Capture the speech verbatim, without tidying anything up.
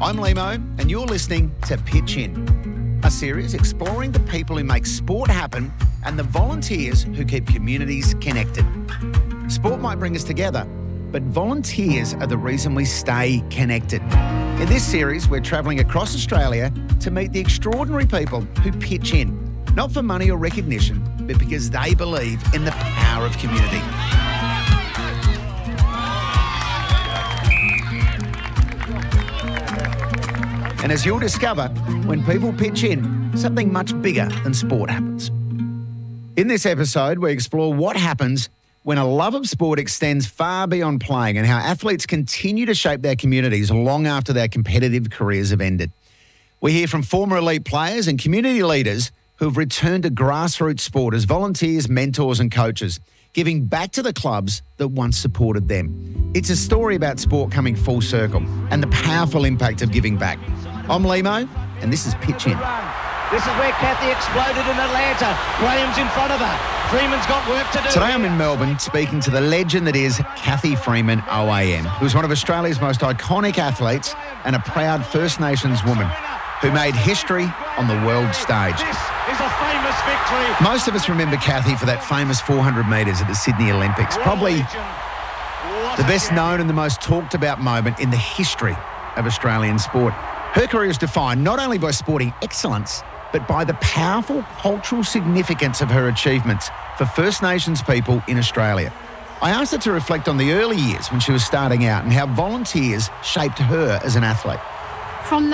I'm Limo, and you're listening to Pitch In, a series exploring the people who make sport happen and the volunteers who keep communities connected. Sport might bring us together, but volunteers are the reason we stay connected. In this series, we're travelling across Australia to meet the extraordinary people who pitch in, not for money or recognition, but because they believe in the power of community. And as you'll discover, when people pitch in, something much bigger than sport happens. In this episode, we explore what happens when a love of sport extends far beyond playing and how athletes continue to shape their communities long after their competitive careers have ended. We hear from former elite players and community leaders who have returned to grassroots sport as volunteers, mentors and coaches, giving back to the clubs that once supported them. It's a story about sport coming full circle and the powerful impact of giving back. I'm Limo, and this is Pitch In. This is where Kathy exploded in Atlanta. Graham's in front of her. Freeman's got work to do. Today I'm in Melbourne speaking to the legend that is Cathy Freeman O A M, who's one of Australia's most iconic athletes and a proud First Nations woman who made history on the world stage. This is a famous victory. Most of us remember Cathy for that famous four hundred metres at the Sydney Olympics, probably the best known and the most talked about moment in the history of Australian sport. Her career is defined not only by sporting excellence, but by the powerful cultural significance of her achievements for First Nations people in Australia. I asked her to reflect on the early years when she was starting out and how volunteers shaped her as an athlete. From